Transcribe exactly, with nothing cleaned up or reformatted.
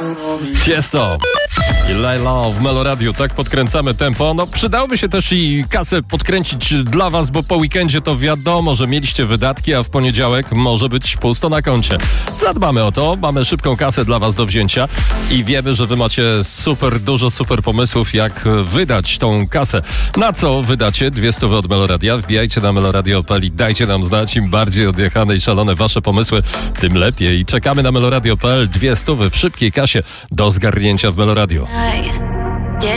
Tiesto i Layla w Meloradiu, tak podkręcamy tempo. No przydałoby się też i kasę podkręcić dla was, bo po weekendzie to wiadomo, że mieliście wydatki, a w poniedziałek może być pusto na koncie. Zadbamy o to, mamy szybką kasę dla was do wzięcia i wiemy, że wy macie super dużo super pomysłów, jak wydać tą kasę. Na co wydacie? Dwie stówy od Meloradia. Wbijajcie na meloradio kropka p l i dajcie nam znać. Im bardziej odjechane i szalone wasze pomysły, tym lepiej. I czekamy na meloradio kropka p l. Dwie stówy w szybkiej kasie do zgarnięcia w Meloradiu.